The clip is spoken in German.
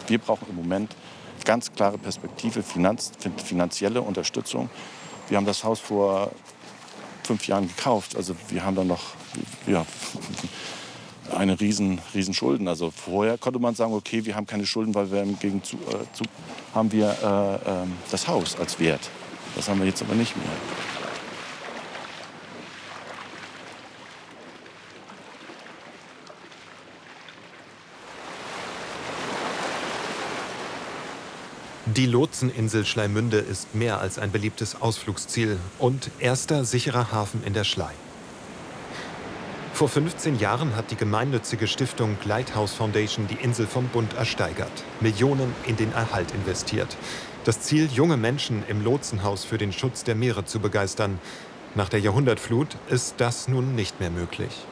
Wir brauchen im Moment ganz klare Perspektive, finanzielle Unterstützung. Wir haben das Haus vor 5 Jahren gekauft. Also wir haben dann noch eine riesen Schulden. Also vorher konnte man sagen, okay, wir haben keine Schulden, weil wir im Gegenzug haben wir das Haus als Wert. Das haben wir jetzt aber nicht mehr. Die Lotseninsel Schleimünde ist mehr als ein beliebtes Ausflugsziel und erster sicherer Hafen in der Schlei. Vor 15 Jahren hat die gemeinnützige Stiftung Lighthouse Foundation die Insel vom Bund ersteigert, Millionen in den Erhalt investiert. Das Ziel, junge Menschen im Lotsenhaus für den Schutz der Meere zu begeistern. Nach der Jahrhundertflut ist das nun nicht mehr möglich.